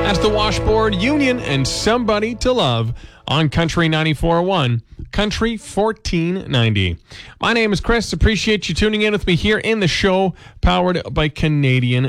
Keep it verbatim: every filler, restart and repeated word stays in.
That's the Washboard Union and Somebody to Love on Country ninety-four point one, Country fourteen ninety. My name is Chris. Appreciate you tuning in with me here in the show, powered by Canadian